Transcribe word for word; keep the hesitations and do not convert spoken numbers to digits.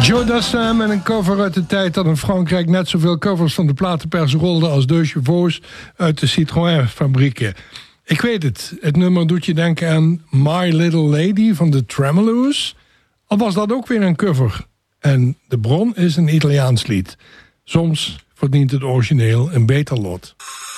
Joe Dassin met een cover uit de tijd dat in Frankrijk net zoveel covers van de platenpers rolden als Deux Chevaux uit de Citroën-fabrieken. Ik weet het, het nummer doet je denken aan My Little Lady van de Tremolo's. Al was dat ook weer een cover. En de bron is een Italiaans lied. Soms verdient het origineel een beter lot.